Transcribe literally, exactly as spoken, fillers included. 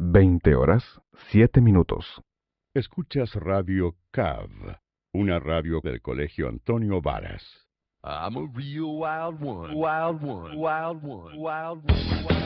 veinte horas, siete minutos. Escuchas Radio C A V, una radio del Colegio Antonio Varas. I'm a real wild one, wild one, wild one, wild one, wild one.